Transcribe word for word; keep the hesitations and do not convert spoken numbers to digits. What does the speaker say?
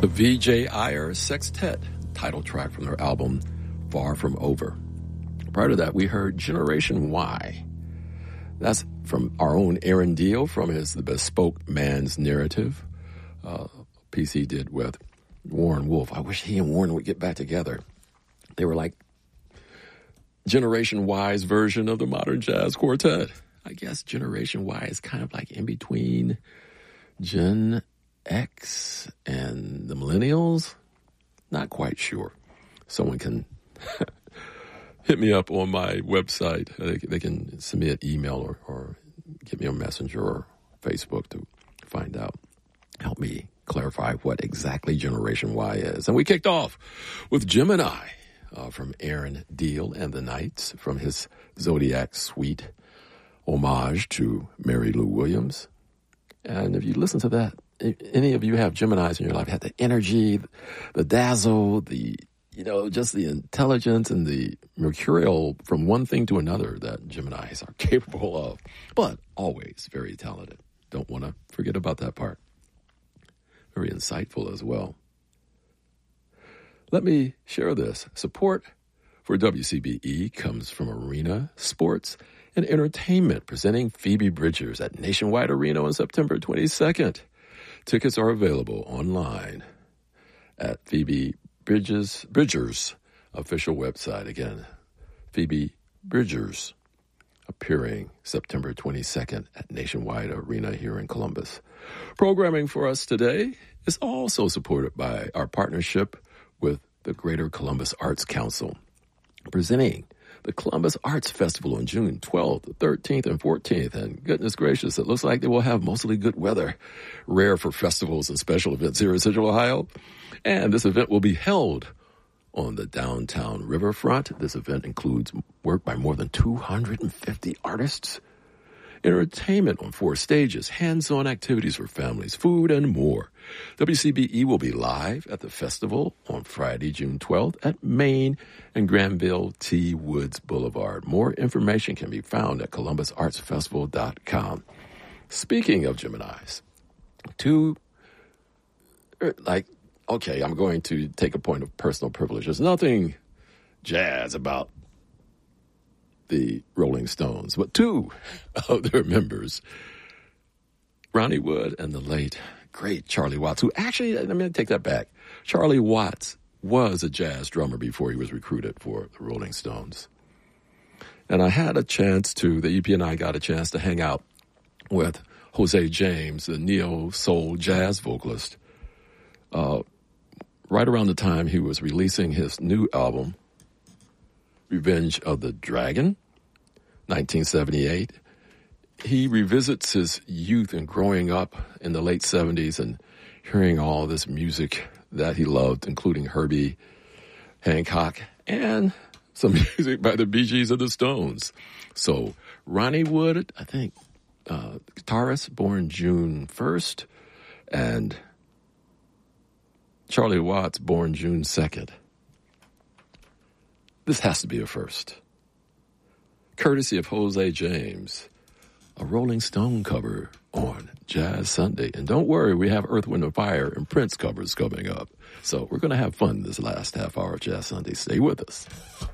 The V J. Iyer Sextet, title track from their album Far From Over. Prior to that, we heard Generation Y. That's from our own Aaron Deal from his The Bespoke Man's Narrative, uh, piece he did with Warren Wolf. I wish he and Warren would get back together. They were like Generation Y's version of the modern jazz quartet. I guess Generation Y is kind of like in between Gen X and the millennials. Not quite sure. Someone can hit me up on my website. They, they can send me an email or, or give me a messenger or Facebook to find out. Help me clarify what exactly Generation Y is. And we kicked off with Gemini uh, from Aaron Deal and the Knights from his Zodiac Suite homage to Mary Lou Williams. And if you listen to that, if any of you have Geminis in your life, have the energy, the dazzle, the, you know, just the intelligence and the mercurial from one thing to another that Geminis are capable of, but always very talented. Don't want to forget about that part. Very insightful as well. Let me share this. Support for W C B E comes from Arena Sports and Entertainment, presenting Phoebe Bridgers at Nationwide Arena on September twenty-second. Tickets are available online at Phoebe Bridges, Bridgers' official website. Again, Phoebe Bridgers appearing September twenty-second at Nationwide Arena here in Columbus. Programming for us today is also supported by our partnership with the Greater Columbus Arts Council, presenting the Columbus Arts Festival on June twelfth, thirteenth, and fourteenth. And goodness gracious, it looks like they will have mostly good weather, rare for festivals and special events here in Central Ohio. And this event will be held on the downtown riverfront. This event includes work by more than two hundred fifty artists, entertainment on four stages, hands-on activities for families, food, and more. W C B E will be live at the festival on Friday, June twelfth at Main and Granville T. Woods Boulevard. More information can be found at columbus arts festival dot com. Speaking of Geminis, two, like, okay, I'm going to take a point of personal privilege. There's nothing jazz about the Rolling Stones, but two of their members, Ronnie Wood and the late, great Charlie Watts, who actually, let me take that back. Charlie Watts was a jazz drummer before he was recruited for the Rolling Stones. And I had a chance to, the E P and I got a chance to hang out with Jose James, the neo-soul jazz vocalist, uh, right around the time he was releasing his new album, Revenge of the Dragon, nineteen seventy-eight. He revisits his youth and growing up in the late seventies and hearing all this music that he loved, including Herbie Hancock and some music by the Bee Gees and the Stones. So Ronnie Wood, I think, uh, guitarist, born June first, and Charlie Watts, born June second. This has to be a first. Courtesy of Jose James, a Rolling Stone cover on Jazz Sunday. And don't worry, we have Earth, Wind and Fire and Prince covers coming up. So we're going to have fun this last half hour of Jazz Sunday. Stay with us.